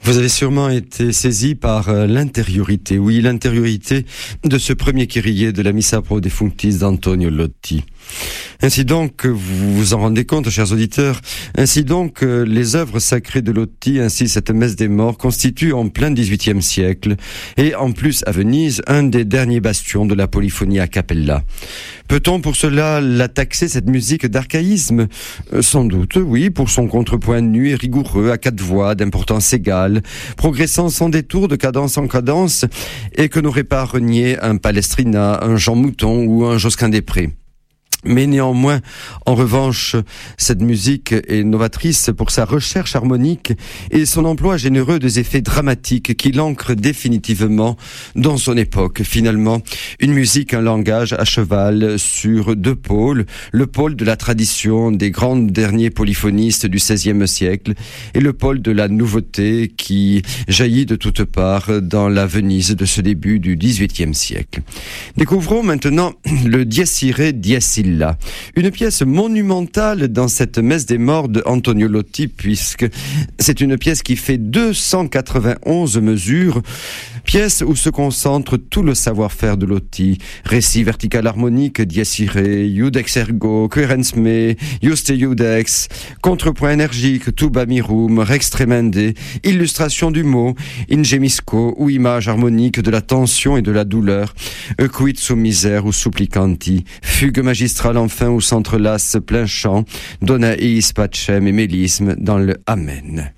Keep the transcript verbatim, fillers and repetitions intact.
Vous avez sûrement été saisi par euh, l'intériorité, oui, l'intériorité de ce premier kyrie de la Missa pro defunctis d'Antonio Lotti. Ainsi donc, vous vous en rendez compte, chers auditeurs, ainsi donc, les œuvres sacrées de Lotti, ainsi cette messe des morts, constituent en plein dix-huitième siècle, et en plus à Venise, un des derniers bastions de la polyphonie a cappella. Peut-on pour cela la taxer, cette musique, d'archaïsme ? Sans doute, oui, pour son contrepoint nu et rigoureux, à quatre voix, d'importance égale, progressant sans détour de cadence en cadence, et que n'aurait pas renié un Palestrina, un Jean Mouton ou un Josquin-des-Prés. Mais néanmoins, en revanche, cette musique est novatrice pour sa recherche harmonique et son emploi généreux des effets dramatiques qui l'ancrent définitivement dans son époque. Finalement, une musique, un langage à cheval sur deux pôles, le pôle de la tradition des grands derniers polyphonistes du seizième siècle et le pôle de la nouveauté qui jaillit de toutes parts dans la Venise de ce début du dix-huitième siècle. Découvrons maintenant le Dies Irae, Dies Illa. Une pièce monumentale dans cette messe des morts de Antonio Lotti, puisque c'est une pièce qui fait deux cent quatre-vingt-onze mesures, pièce où se concentre tout le savoir-faire de Lotti. Récit vertical harmonique, Dies Irae, Iudex ergo, coherens me, Juste Iudex, contrepoint énergique, tuba mirum, rex tremende, illustration du mot, ingemisco, ou image harmonique de la tension et de la douleur, equit sum miser ou supplicanti, fugue magistrale enfin où s'entrelacent plein chant, Dona eis pacem et mélisme dans le Amen.